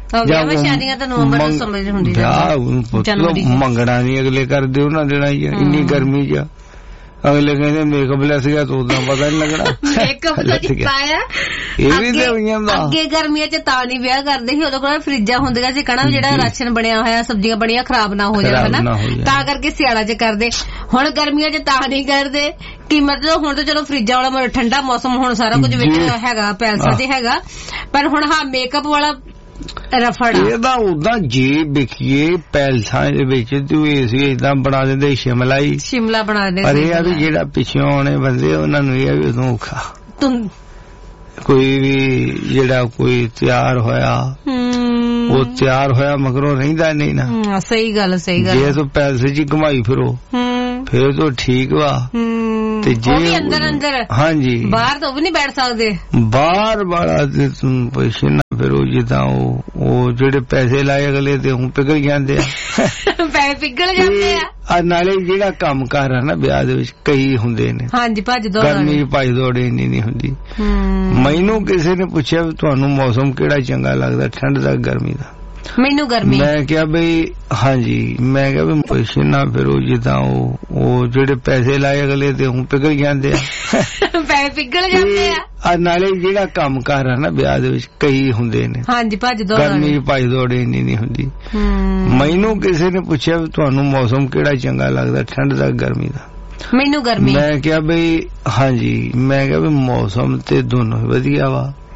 ਮੰਗਣਾ ਨੀ ਅਗਲੇ ਕਰਦੇ ਉਹਨਾਂ ਦੇਣਾ ਹੀ ਆ। ਇੰਨੀ ਗਰਮੀ ਚ ਅਗਲੇ ਕਹਿੰਦੇ ਮੇਕਅਪ ਲੈ ਸੀਗਾ ਤਾਂ ਉਦਾਂ ਪਤਾ ਨੀ ਲੱਗਣਾ ਮੇਕਅਪ ਪਾਇਆ। ਇਹ ਵੀ ਤੇ ਹੋਈਆਂ ਦਾ ਅੱਗੇ ਗਰਮੀਆਂ ਚ ਤਾਂ ਨਹੀਂ ਵਿਆਹ ਕਰਦੇ ਸੀ, ਉਦੋਂ ਕੋਲ ਫਰਿੱਜਾਂ ਹੁੰਦੀਆਂ ਸੀ, ਕਹਣਾ ਜਿਹੜਾ ਰਾਸ਼ਨ ਬਣਿਆ ਹੋਇਆ, ਸਬਜ਼ੀਆਂ ਬਣੀਆਂ ਖਰਾਬ ਨਾ ਹੋ ਜਾਣ, ਹਨਾ, ਤਾਂ ਕਰਕੇ ਸਿਆਲਾਂ ਚ ਕਰਦੇ। ਹੁਣ ਗਰਮੀਆਂ ਚ ਤਾਂ ਨਹੀਂ ਕਰਦੇ ਕਿ ਮਤਲਬ ਹੁਣ ਤਾਂ ਚਲੋ ਫਰਿੱਜਾਂ ਵਾਲਾ ਠੰਡਾ ਮੌਸਮ, ਹੁਣ ਸਾਰਾ ਕੁਝ ਵਿੱਚ ਹੈਗਾ, ਪੈਸਾ ਤੇ ਹੈਗਾ, ਪਰ ਹੁਣ ਹਾਂ ਮੇਕਅਪ ਵਾਲਾ ਇਹਦਾ ਉਦਾਂ ਜੇ ਵੇਖੀਏ ਪੈਲਸਾਂ ਦੇ ਵਿੱਚ ਤੂੰ ਏਸੀ ਏਦਾਂ ਬਣਾ ਦਿੰਦੇ, ਸ਼ਿਮਲਾ ਬਣਾ ਦਿੰਦੇ। ਪਰ ਇਹ ਆ ਵੀ ਜਿਹੜਾ ਪਿੱਛੋਂ ਆਉਣੇ ਬੰਦੇ ਉਹਨਾਂ ਨੂੰ ਇਹ ਆ ਵੀ ਉਦੋਂ ਔਖਾ, ਕੋਈ ਵੀ ਜਿਹੜਾ ਕੋਈ ਤਿਆਰ ਹੋਇਆ ਉਹ ਤਿਆਰ ਹੋਇਆ ਮਗਰੋਂ ਰਹਿੰਦਾ ਨਹੀਂ ਨਾ। ਸਹੀ ਗੱਲ, ਸਹੀ ਗੱਲ। ਜੇ ਤੂੰ ਪੈਸੇ ਚ ਘੁਮਾਈ ਫਿਰੋ ਫੇਰ ਤਾਂ ਠੀਕ ਵਾ, ਤੇ ਜੇ ਅੰਦਰ ਹਾਂਜੀ ਬਾਹਰ ਤਾਂ ਉਹ ਵੀ ਨਹੀਂ ਬੈਠ ਸਕਦੇ, ਬਾਹਰ ਵਾਲਾ ਤੇ ਤੂੰ ਪੈਸੇ ਨਾ ਫਿਰ ਉਹ ਜਿੱਦਾਂ ਉਹ ਜਿਹੜੇ ਪੈਸੇ ਲਾਏ ਅਗਲੇ ਤੇ ਹੁਣ ਪਿਘਲ ਜਾਂਦੇ ਆ, ਪੈਸੇ ਪਿਘਲ ਜਾਂਦੇ ਆ। ਨਾਲੇ ਜਿਹੜਾ ਕੰਮ ਕਾਰ ਆ ਨਾ ਵਿਆਹ ਦੇ ਵਿੱਚ ਕਈ ਹੁੰਦੇ ਨੇ, ਹਾਂਜੀ ਭੱਜ ਦੌੜ, ਗਰਮੀ ਭੱਜ ਦੌੜ ਇੰਨੀ ਨਹੀਂ ਹੁੰਦੀ। ਮੈਨੂੰ ਕਿਸੇ ਨੇ ਪੁੱਛਿਆ ਵੀ ਤੁਹਾਨੂੰ ਮੌਸਮ ਕਿਹੜਾ ਚੰਗਾ ਲੱਗਦਾ, ਠੰਡ ਦਾ ਗਰਮੀ ਦਾ? ਮੈਨੂੰ ਗਰਮੀ। ਮੈਂ ਕਿਹਾ ਬਈ ਹਾਂਜੀ, ਮੈਂ ਕਿਹਾ ਵੀ ਪੈਸੇ ਨਾ ਫਿਰ ਉਹ ਜਿੱਦਾਂ ਉਹ ਜਿਹੜੇ ਪੈਸੇ ਲਾਏ ਅਗਲੇ ਤੇ ਹੁਣ ਪਿਘਲ ਜਾਂਦੇ ਆ, ਪੈਸੇ ਪਿਘਲ ਜਾਂਦੇ ਆ। ਨਾਲੇ ਜਿਹੜਾ ਕੰਮ ਕਾਰ ਆ ਨਾ ਵਿਆਹ ਦੇ ਵਿੱਚ ਕਈ ਹੁੰਦੇ ਨੇ, ਹਾਂਜੀ ਭੱਜ ਦੌੜ, ਗਰਮੀ ਭੱਜ ਦੌੜ ਇੰਨੀ ਨਹੀਂ ਹੁੰਦੀ। ਮੈਨੂੰ ਕਿਸੇ ਨੇ ਪੁੱਛਿਆ ਵੀ ਤੁਹਾਨੂੰ ਮੌਸਮ ਕਿਹੜਾ ਚੰਗਾ ਲੱਗਦਾ, ਠੰਡ ਦਾ ਗਰਮੀ ਦਾ? ਮੈਨੂੰ ਗਰਮੀ। ਮੈਂ ਕਿਹਾ ਬਈ ਹਾਂਜੀ, ਮੈਂ ਕਿਹਾ ਵੀ ਮੌਸਮ ਤੇ ਦੋਨੋਂ ਵਧੀਆ ਵਾ,